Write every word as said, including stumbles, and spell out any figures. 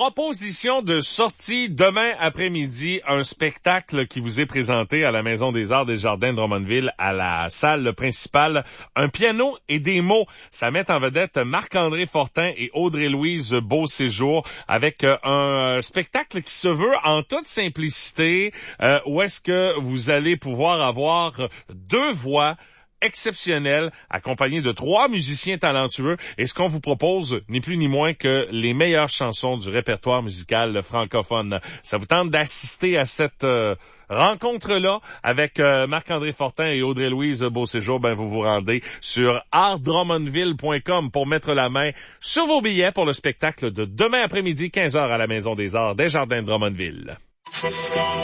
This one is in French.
proposition de sortie demain après-midi, un spectacle qui vous est présenté à la Maison des Arts des Jardins de Drummondville, à la salle principale. Un piano et des mots. Ça met en vedette Marc-André Fortin et Audrey-Louise Beauséjour avec euh, un spectacle qui se veut en toute simplicité, euh, où est-ce que vous allez pouvoir avoir deux voix exceptionnel, accompagné de trois musiciens talentueux. Et ce qu'on vous propose, ni plus ni moins que les meilleures chansons du répertoire musical francophone. Ça vous tente d'assister à cette euh, rencontre-là avec euh, Marc-André Fortin et Audrey-Louise Beauséjour? Ben, vous vous rendez sur art drummondville point com pour mettre la main sur vos billets pour le spectacle de demain après-midi, quinze heures à la Maison des Arts des Jardins de Drummondville.